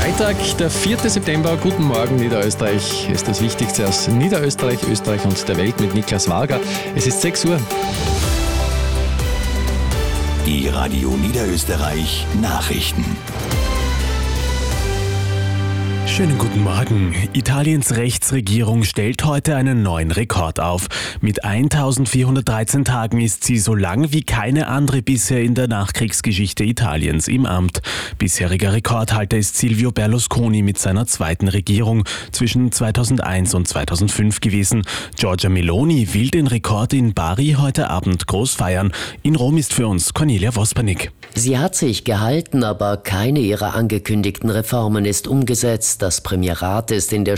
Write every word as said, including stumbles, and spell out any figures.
Freitag, der vierte September. Guten Morgen, Niederösterreich. Es ist das Wichtigste aus Niederösterreich, Österreich und der Welt mit Niklas Wager. Es ist sechs Uhr. Die Radio Niederösterreich Nachrichten. Schönen guten Morgen. Italiens Rechtsregierung stellt heute einen neuen Rekord auf. Mit eintausendvierhundertdreizehn Tagen ist sie so lang wie keine andere bisher in der Nachkriegsgeschichte Italiens im Amt. Bisheriger Rekordhalter ist Silvio Berlusconi mit seiner zweiten Regierung zwischen zweitausendeins und zweitausendfünf gewesen. Giorgia Meloni will den Rekord in Bari heute Abend groß feiern. In Rom ist für uns Cornelia Vospanik. Sie hat sich gehalten, aber keine ihrer angekündigten Reformen ist umgesetzt. Das Premierat ist in der